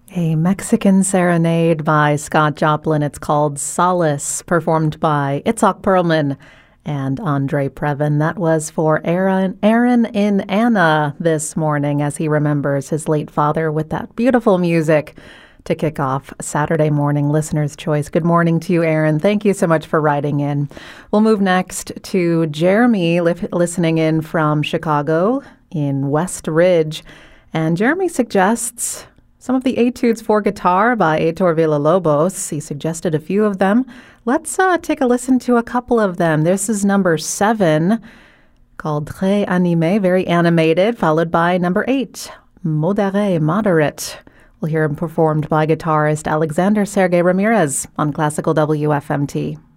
A Mexican serenade by Scott Joplin. It's called Solace, performed by Itzhak Perlman and Andre Previn. That was for Aaron in Anna this morning as he remembers his late father with that beautiful music to kick off Saturday morning Listener's Choice. Good morning to you, Aaron. Thank you so much for writing in. We'll move next to Jeremy listening in from Chicago in West Ridge. And Jeremy suggests some of the Etudes for Guitar by Heitor Villa-Lobos. He suggested a few of them. Let's take a listen to a couple of them. This is number 7, called Très Animé, very animated, followed by number 8, Modéré, Moderate. We'll hear him performed by guitarist Alexander Sergey Ramirez on Classical WFMT.